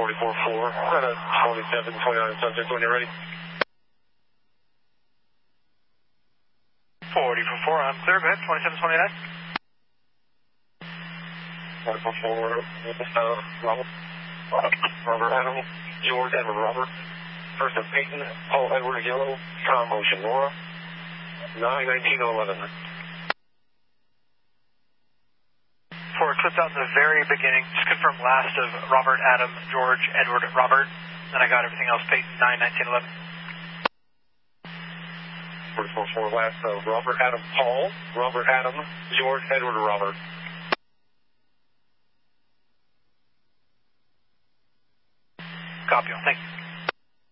44-4, and a 27-29 subject when you're ready. 44-4, I'm clear. Go ahead, 27-29. 44-4, Robert Adam, George Edward Robert, first of Peyton, Paul Edward Yellow, com motion, Laura, 9-19-11. For clipped out in the very beginning, just confirm last of Robert Adam, George Edward Robert, then I got everything else, Peyton, 9-19-11. 44-4, last of Robert Adam Paul, Robert Adam, George Edward Robert. Copy, thank you.